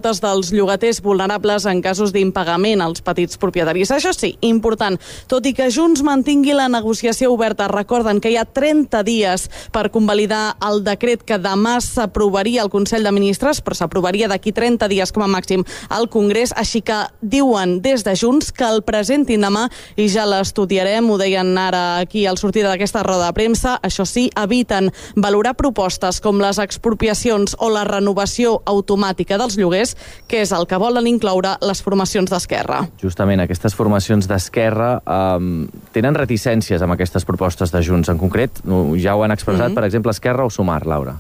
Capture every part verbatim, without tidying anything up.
quotes dels llogaters vulnerables en casos d'impagament als petits propietaris. Això sí, important, tot i que Junts mantingui la negociació oberta, recorden que hi ha trenta dies per convalidar el decret que demà s'aprovaria al Consell de Ministres, però s'aprovaria d'aquí trenta dies com a màxim al Congrés, així que diuen des de Junts que el presentin demà i ja l'estudiarem, ho deien ara aquí al sortir d'aquesta roda de premsa. Això sí, eviten valorar propostes com les expropiacions o la renovació automàtica dels lloguers, que és el que volen incloure les formacions d'Esquerra. Justament aquestes formacions d'Esquerra eh, tenen reticències amb aquestes propostes de Junts. En concret, ja ho han expressat, mm-hmm. per exemple, Esquerra o Sumar, Laura.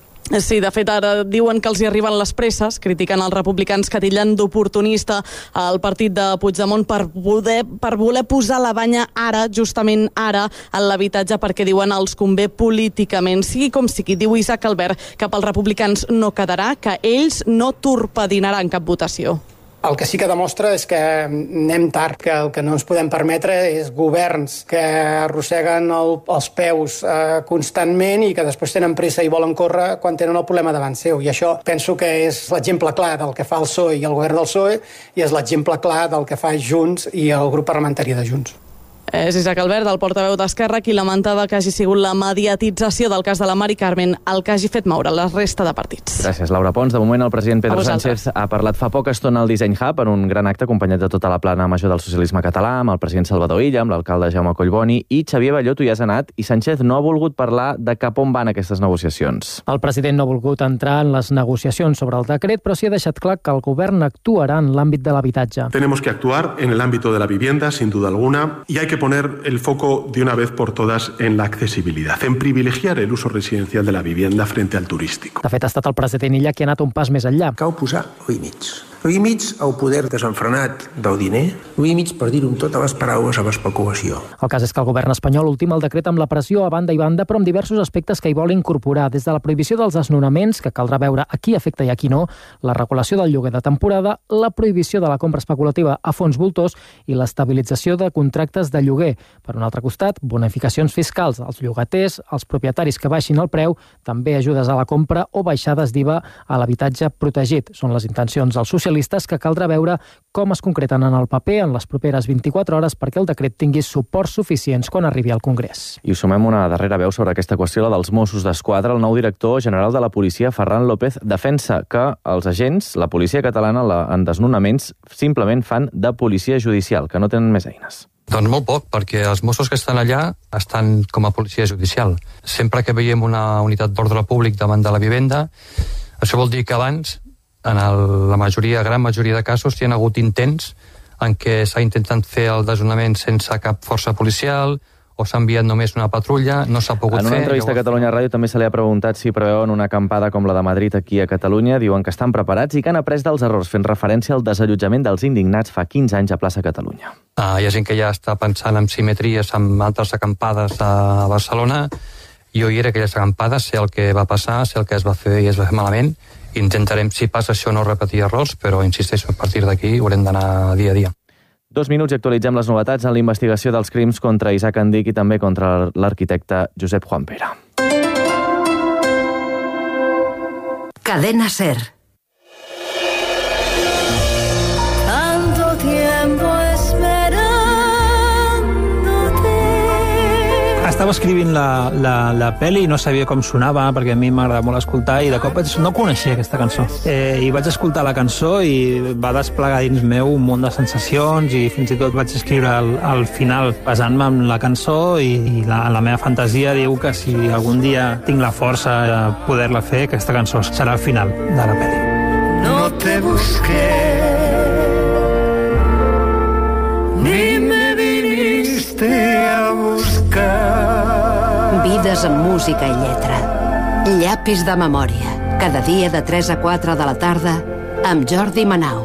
Sí, de fet, ara diuen que els hi arriben les presses, critiquen els republicans que titllen d'oportunista al partit de Puigdemont per voler, per voler posar la banya ara, justament ara, en l'habitatge, perquè diuen els convé políticament. Sigui com sigui, diu Isaac Albert, que pels republicans no quedarà, que ells no torpedinaran cap votació. El que sí que demostra és que anem tard, que el que no ens podem permetre és governs que arrosseguen el, els peus eh, constantment i que després tenen pressa i volen córrer quan tenen el problema davant seu. I això penso que és l'exemple clar del que fa el P S O E i el govern del P S O E i és l'exemple clar del que fa Junts i el grup parlamentari de Junts. És Isaac Albert, el portaveu d'Esquerra, qui lamentava que hagi sigut la mediatització del cas de la Mari Carmen el que hagi fet moure la resta de partits. Gràcies, Laura Pons. De moment, el president Pedro Sánchez ha parlat fa poca estona al Disseny Hub en un gran acte acompanyat de tota la plana major del socialisme català, amb el president Salvador Illa, amb l'alcalde Jaume Collboni i Xavier Ballot. Hi has anat i Sánchez no ha volgut parlar de cap on van aquestes negociacions. El president no ha volgut entrar en les negociacions sobre el decret, però sí ha deixat clar que el govern actuarà en l'àmbit de l'habitatge. Tenemos que actuar en el ámbito de la vivienda, sin duda alguna, y hay que poner el foco de una vez por todas en la accesibilidad, en privilegiar el uso residencial de la vivienda frente al turístico. De fet, ha estat el president Illa qui ha anat un pas més enllà. Cal posar límits. Límits al poder desenfrenat del diner, límits, per dir-ho amb totes les paraules, a l'especulació. El cas és que el govern espanyol ultima el decret amb la pressió a banda i banda, però amb diversos aspectes que hi vol incorporar, des de la prohibició dels desnonaments, que caldrà veure a qui afecta i a qui no, la regulació del lloguer de temporada, la prohibició de la compra especulativa a fons voltors i l'estabilització de contractes de lloguer. Per un altre costat, bonificacions fiscals als llogaters, als propietaris que baixin el preu, també ajudes a la compra o baixades d'I V A a l'habitatge protegit. Són les intencions dels socialistes que caldrà veure com es concreten en el paper en les properes vint-i-quatre hores perquè el decret tingui suports suficients quan arribi al Congrés. I sumem una darrera veu sobre aquesta qüestió, la dels Mossos d'Esquadra. El nou director general de la policia, Ferran López, defensa que els agents, la policia catalana, en desnonaments, simplement fan de policia judicial, que no tenen més eines. Doncs molt poc, perquè els Mossos que estan allà estan com a policia judicial. Sempre que veiem una unitat d'ordre públic davant de la vivenda, això vol dir que abans, en el, la majoria, gran majoria de casos, hi ha hagut intents en què s'ha intentat fer el desnonament sense cap força policial o s'ha enviat només una patrulla, no s'ha pogut fer... En una entrevista a Catalunya Ràdio també se li ha preguntat si preveuen una acampada com la de Madrid aquí a Catalunya. Diuen que estan preparats i que han après dels errors, fent referència al desallotjament dels indignats fa quinze anys a plaça Catalunya. Ah, hi ha gent que ja està pensant en simetries amb altres acampades a Barcelona. Jo hi era aquelles acampades, sé el que va passar, sé el que es va fer i es va fer malament. Intentarem, si passa això, no repetir errors, però insisteixo, a partir d'aquí haurem d'anar dia a dia. Dos minuts i actualitzem les novetats en la investigació dels crims contra Isaac Andic i també contra l'arquitecte Josep Juan Pere. Cadena SER. Tanto tiempo Estava escrivint la, la, la pel·li i no sabia com sonava, perquè a mi m'agrada molt escoltar, i de cop no coneixia aquesta cançó. Eh, I vaig escoltar la cançó i va desplegar dins meu un munt de sensacions i fins i tot vaig escriure al, al final basant-me en la cançó i, i la, la meva fantasia diu que si algun dia tinc la força de poder-la fer, aquesta cançó serà el final de la pel·li. No te busqué ni me viniste a buscar. Vides amb música i lletra. Llapis de memòria. Cada dia de tres a quatre de la tarda amb Jordi Manau.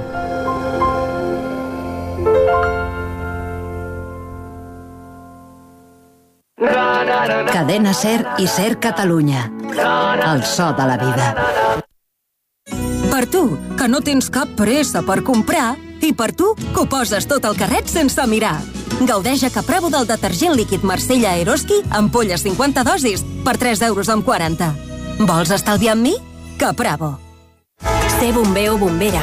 Cadena SER i SER Catalunya. El so de la vida. Per tu, que no tens cap pressa per comprar, i per tu, que ho poses tot al carret sense mirar. Gaudeix a Capravo del detergent líquid Marsella Eroski, ampolles cinquanta dosis, per tres euros amb quaranta. Vols estalviar amb mi? Capravo. Ser bomber o bombera